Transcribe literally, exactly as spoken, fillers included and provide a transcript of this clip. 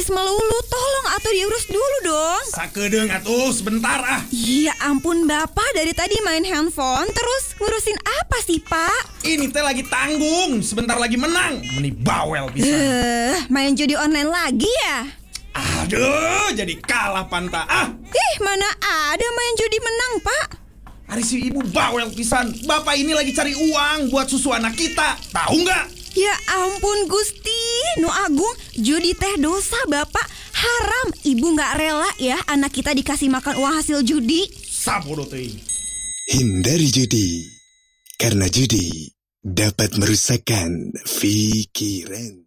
nangis melulu. Tolong atuh diurus dulu dong. Sakedeung atuh sebentar ah. Ya ampun Bapak, dari tadi main handphone terus ngurusin apa sih Pak? Ini teh lagi tanggung, sebentar lagi menang. Meni bawel bisa. Eh, main judi online lagi ya? Aduh, jadi kalah panta ah. Ih, mana ada main judi menang Pak? Hari si ibu bawel pisan. Bapak ini lagi cari uang buat susu anak kita. Tahu nggak? Ya ampun Gusti, Nu Agung, judi teh dosa Bapak, haram. Ibu nggak rela ya anak kita dikasih makan uang hasil judi. Sabodo teh. Hindari judi, karena judi dapat merusakkan pikiran.